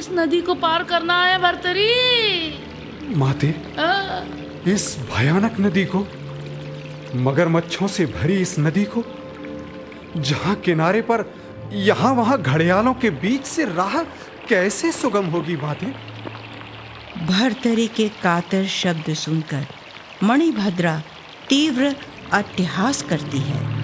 नदी को पार करना है भर्तरी। माते, इस भयानक नदी को, मगरमच्छों से भरी इस नदी को, जहां किनारे पर यहां वहां घड़ियालों के बीच से राह कैसे सुगम होगी माते? भर्तरी के कातर शब्द सुनकर मणिभद्रा तीव्र अट्टहास करती है।